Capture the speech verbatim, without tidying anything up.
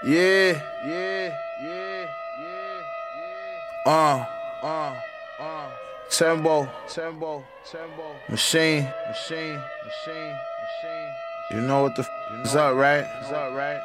Yeah, yeah, yeah, yeah, yeah. Uh, uh, uh. Tembo, tembo, tembo. Machine, machine, machine, machine. You know what the f is up, right? Is up, right?